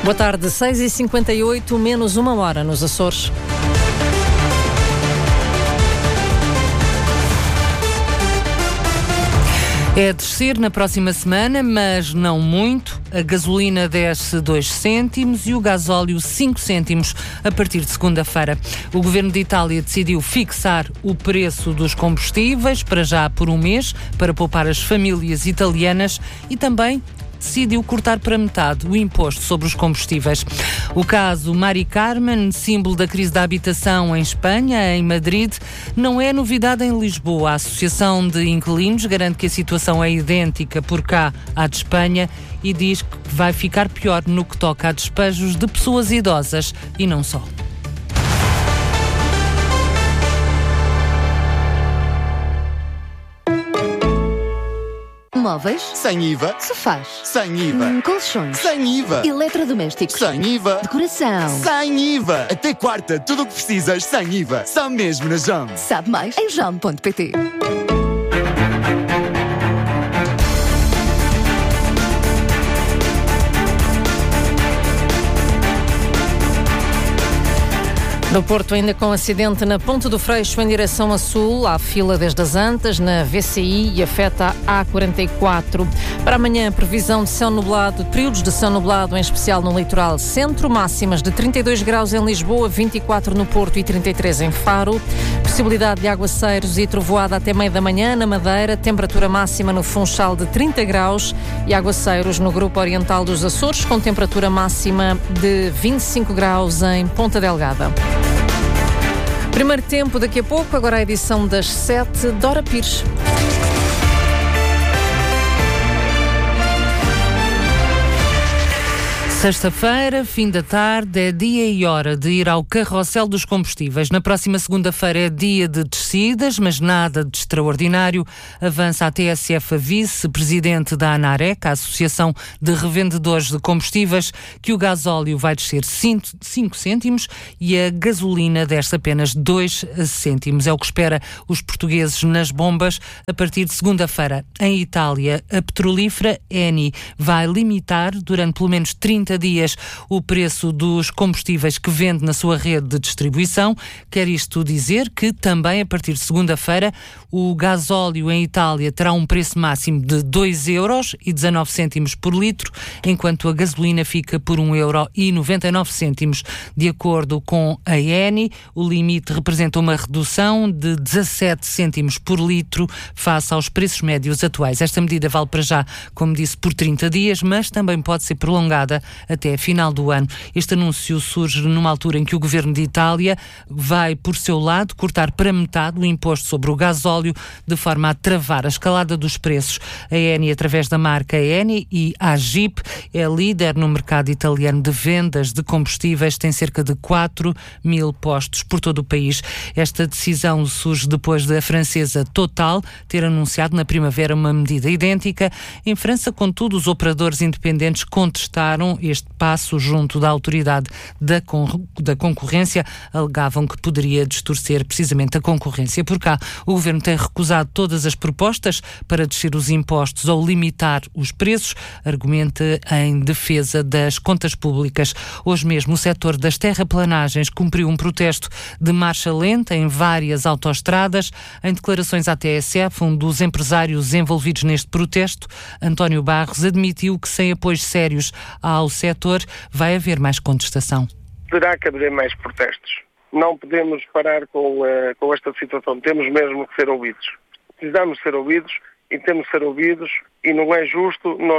Boa tarde, 6h58, menos uma hora nos Açores. É descer na próxima semana, mas não muito. A gasolina desce 2 cêntimos e o gasóleo 5 cêntimos a partir de segunda-feira. O Governo de Itália decidiu fixar o preço dos combustíveis, para já por um mês, para poupar as famílias italianas, e também decidiu cortar para metade o imposto sobre os combustíveis. O caso Mari Carmen, símbolo da crise da habitação em Espanha, em Madrid, não é novidade em Lisboa. A Associação de Inquilinos garante que a situação é idêntica por cá à de Espanha e diz que vai ficar pior no que toca a despejos de pessoas idosas e não só. Móveis? Sem IVA. Sofás? Sem IVA. Colchões? Sem IVA. Eletrodomésticos? Sem IVA. Decoração? Sem IVA. Até quarta, tudo o que precisas sem IVA. Só mesmo na JAM. Sabe mais em jam.pt. No Porto, ainda com acidente na Ponte do Freixo em direção a sul, há fila desde as Antas, na VCI, e afeta a A44. Para amanhã, previsão de céu nublado, períodos de céu nublado, em especial no litoral centro, máximas de 32 graus em Lisboa, 24 no Porto e 33 em Faro. Possibilidade de aguaceiros e trovoada até meio da manhã na Madeira, temperatura máxima no Funchal de 30 graus e aguaceiros no grupo oriental dos Açores, com temperatura máxima de 25 graus em Ponta Delgada. Primeiro tempo daqui a pouco, agora a edição das 7, Dora Pires. Sexta-feira, fim da tarde, é dia e hora de ir ao carrossel dos combustíveis. Na próxima segunda-feira é dia de descidas, mas nada de extraordinário. Avança a TSF a vice-presidente da ANAREC, a Associação de Revendedores de Combustíveis, que o gasóleo vai descer 5 cêntimos e a gasolina desce apenas 2 cêntimos. É o que espera os portugueses nas bombas a partir de segunda-feira. Em Itália, a petrolífera Eni vai limitar durante pelo menos 30 dias o preço dos combustíveis que vende na sua rede de distribuição. Quer isto dizer que também a partir de segunda-feira o gasóleo em Itália terá um preço máximo de 2,19 € por litro, enquanto a gasolina fica por 1,99 €. De acordo com a Eni, o limite representa uma redução de 17 cêntimos por litro face aos preços médios atuais. Esta medida vale para já, como disse, por 30 dias, mas também pode ser prolongada até a final do ano. Este anúncio surge numa altura em que o Governo de Itália vai, por seu lado, cortar para metade o imposto sobre o gasóleo, de forma a travar a escalada dos preços. A Eni, através da marca Eni e a Jeep, é líder no mercado italiano de vendas de combustíveis, tem cerca de 4.000 postos por todo o país. Esta decisão surge depois da francesa Total ter anunciado na primavera uma medida idêntica. Em França, contudo, os operadores independentes contestaram este passo junto da autoridade da concorrência, alegavam que poderia distorcer precisamente a concorrência. Por cá, o Governo tem recusado todas as propostas para descer os impostos ou limitar os preços, argumenta em defesa das contas públicas. Hoje mesmo, o setor das terraplanagens cumpriu um protesto de marcha lenta em várias autoestradas. Em declarações à TSF, um dos empresários envolvidos neste protesto, António Barros, admitiu que sem apoios sérios ao setor vai haver mais contestação. Terá que haver mais protestos. Não podemos parar com esta situação. Temos mesmo que ser ouvidos. Precisamos ser ouvidos e temos que ser ouvidos, e não é justo nós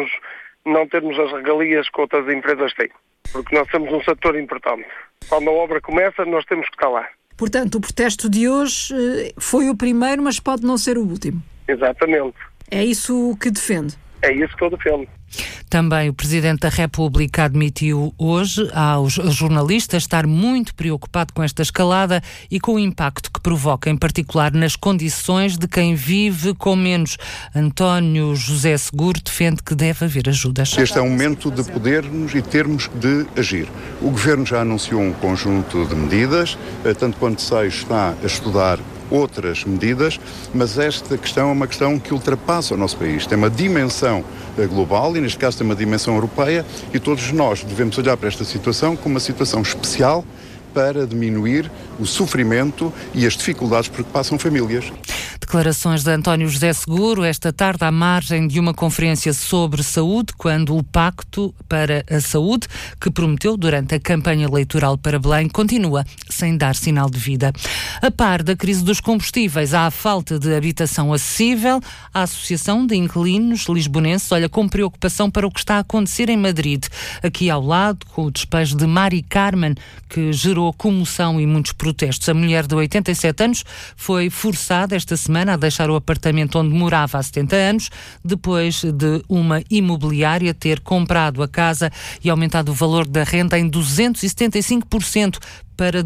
não termos as regalias que outras empresas têm. Porque nós temos um setor importante. Quando a obra começa, nós temos que estar lá. Portanto, o protesto de hoje foi o primeiro, mas pode não ser o último. Exatamente. É isso que defende? É isso que eu defendo. Também o Presidente da República admitiu hoje aos jornalistas estar muito preocupado com esta escalada e com o impacto que provoca, em particular nas condições de quem vive com menos. António José Seguro defende que deve haver ajudas. Este é o momento de podermos e termos de agir. O Governo já anunciou um conjunto de medidas, tanto quanto sei está a estudar outras medidas, mas esta questão é uma questão que ultrapassa o nosso país. Tem uma dimensão global e, neste caso, tem uma dimensão europeia, e todos nós devemos olhar para esta situação como uma situação especial para diminuir o sofrimento e as dificuldades por que passam famílias. Declarações de António José Seguro esta tarde à margem de uma conferência sobre saúde, quando o Pacto para a Saúde, que prometeu durante a campanha eleitoral para Belém, continua sem dar sinal de vida. A par da crise dos combustíveis, há a falta de habitação acessível. A Associação de Inquilinos Lisbonenses olha com preocupação para o que está a acontecer em Madrid. Aqui ao lado, com o despejo de Mari Carmen, que gerou comoção e muitos protestos. A mulher de 87 anos foi forçada esta semana a deixar o apartamento onde morava há 70 anos, depois de uma imobiliária ter comprado a casa e aumentado o valor da renda em 275% para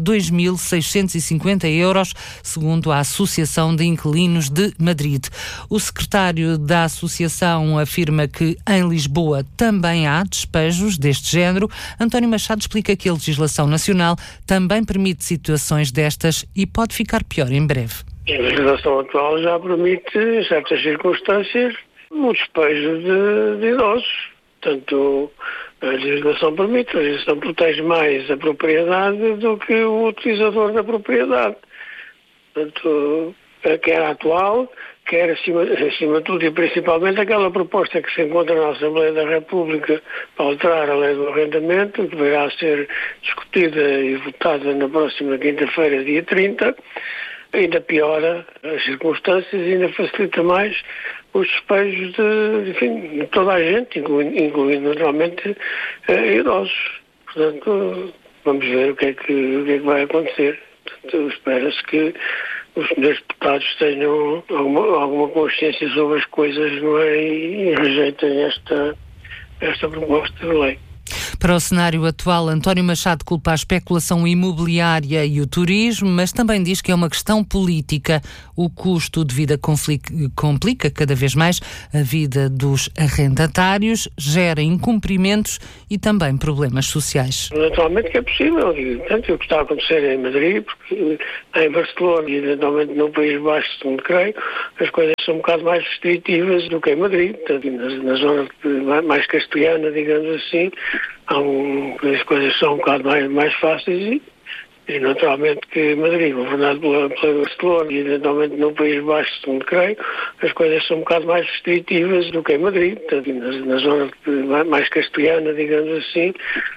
2.650 euros, segundo a Associação de Inquilinos de Madrid. O secretário da associação afirma que em Lisboa também há despejos deste género. António Machado explica que a legislação nacional também permite situações destas e pode ficar pior em breve. A legislação atual já permite, em certas circunstâncias, o despejo de idosos. Portanto, a legislação permite, a legislação protege mais a propriedade do que o utilizador da propriedade. Portanto, quer a atual, quer acima de tudo e principalmente aquela proposta que se encontra na Assembleia da República para alterar a lei do arrendamento, que virá a ser discutida e votada na próxima quinta-feira, dia 30, ainda piora as circunstâncias e ainda facilita mais os despejos de toda a gente, incluindo naturalmente idosos. Portanto, vamos ver o que é que vai acontecer. Portanto, espera-se que os senhores deputados tenham alguma consciência sobre as coisas, não é? E rejeitem esta proposta de lei. Para o cenário atual, António Machado culpa a especulação imobiliária e o turismo, mas também diz que é uma questão política. O custo de vida complica cada vez mais a vida dos arrendatários, gera incumprimentos e também problemas sociais. Naturalmente que é possível, e tanto o que está a acontecer em Madrid, porque em Barcelona e eventualmente no País Baixo, segundo creio, as coisas são um bocado mais restritivas do que em Madrid. Portanto, na zona mais castelhana, digamos assim, as coisas são um bocado mais fáceis e naturalmente que Madrid, governado pela Barcelona e eventualmente no País Baixo, segundo creio, as coisas são um bocado mais restritivas do que em Madrid. Portanto, na zona mais castelhana, digamos assim,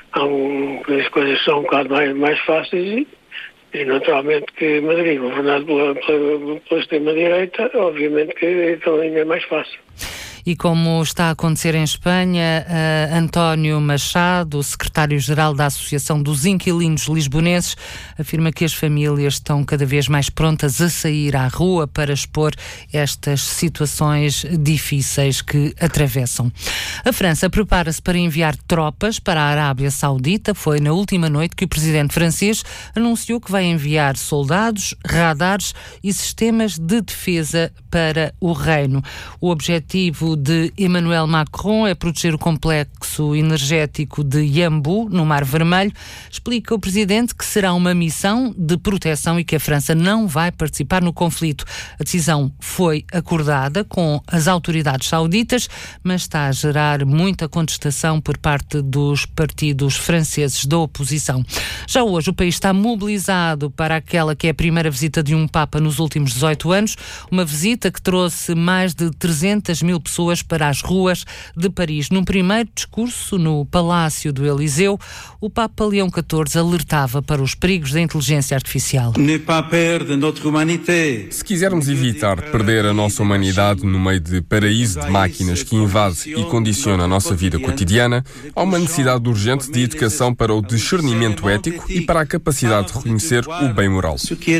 as coisas são um bocado mais fáceis e naturalmente que Madrid, governado pela extrema-direita, obviamente que então ainda é mais fácil. E como está a acontecer em Espanha, António Machado, o secretário-geral da Associação dos Inquilinos Lisbonenses, afirma que as famílias estão cada vez mais prontas a sair à rua para expor estas situações difíceis que atravessam. A França prepara-se para enviar tropas para a Arábia Saudita. Foi na última noite que o presidente francês anunciou que vai enviar soldados, radares e sistemas de defesa para o reino. O objetivo de Emmanuel Macron é proteger o complexo energético de Yanbu, no Mar Vermelho. Explica o presidente que será uma missão de proteção e que a França não vai participar no conflito. A decisão foi acordada com as autoridades sauditas, mas está a gerar muita contestação por parte dos partidos franceses da oposição. Já hoje o país está mobilizado para aquela que é a primeira visita de um Papa nos últimos 18 anos, uma visita que trouxe mais de 300 mil pessoas para as ruas de Paris. Num primeiro discurso no Palácio do Eliseu, o Papa Leão XIV alertava para os perigos da inteligência artificial. Se quisermos evitar perder a nossa humanidade no meio de paraíso de máquinas que invade e condiciona a nossa vida cotidiana, há uma necessidade urgente de educação para o discernimento ético e para a capacidade de reconhecer o bem moral.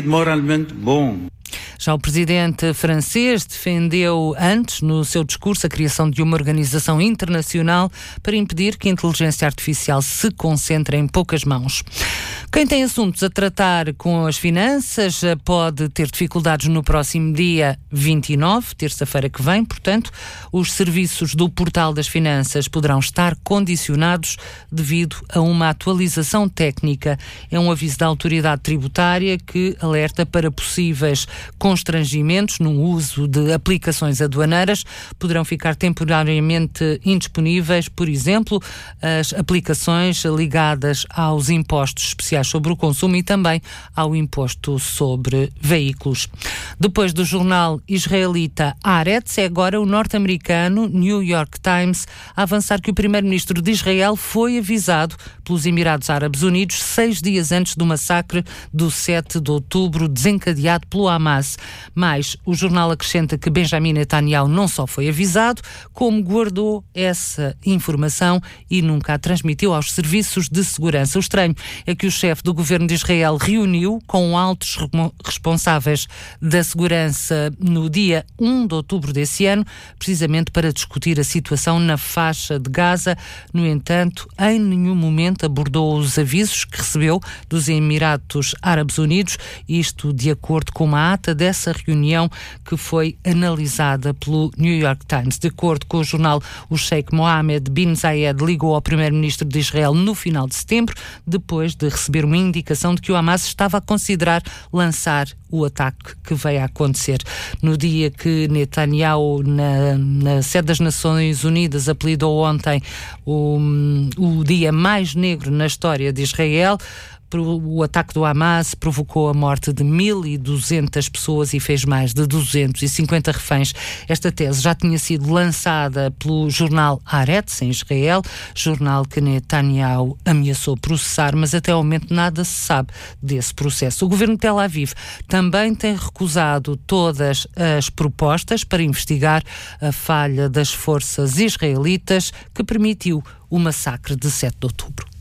Já o presidente francês defendeu antes, no seu discurso, a criação de uma organização internacional para impedir que a inteligência artificial se concentre em poucas mãos. Quem tem assuntos a tratar com as finanças pode ter dificuldades no próximo dia 29, terça-feira que vem. Portanto, os serviços do Portal das Finanças poderão estar condicionados devido a uma atualização técnica. É um aviso da autoridade tributária que alerta para possíveis constrangimentos no uso de aplicações aduaneiras. Poderão ficar temporariamente indisponíveis, por exemplo, as aplicações ligadas aos impostos especiais sobre o consumo e também ao imposto sobre veículos. Depois do jornal israelita Haaretz, é agora o norte-americano New York Times a avançar que o primeiro-ministro de Israel foi avisado pelos Emirados Árabes Unidos 6 dias antes do massacre do 7 de outubro desencadeado pelo Hamas. Mas o jornal acrescenta que Benjamin Netanyahu não só foi avisado, como guardou essa informação e nunca a transmitiu aos serviços de segurança. O estranho é que o chefe do governo de Israel reuniu com altos responsáveis da segurança no dia 1 de outubro desse ano, precisamente para discutir a situação na faixa de Gaza. No entanto, em nenhum momento abordou os avisos que recebeu dos Emirados Árabes Unidos, isto de acordo com uma ata dessa reunião que foi analisada pelo New York Times. De acordo com o jornal, o Sheikh Mohammed bin Zayed ligou ao primeiro-ministro de Israel no final de setembro, depois de receber uma indicação de que o Hamas estava a considerar lançar o ataque que veio a acontecer. No dia que Netanyahu, na sede das Nações Unidas, apelidou ontem o dia mais negro na história de Israel, o ataque do Hamas provocou a morte de 1.200 pessoas e fez mais de 250 reféns. Esta tese já tinha sido lançada pelo jornal Haaretz, em Israel, jornal que Netanyahu ameaçou processar, mas até ao momento nada se sabe desse processo. O governo de Tel Aviv também tem recusado todas as propostas para investigar a falha das forças israelitas que permitiu o massacre de 7 de outubro.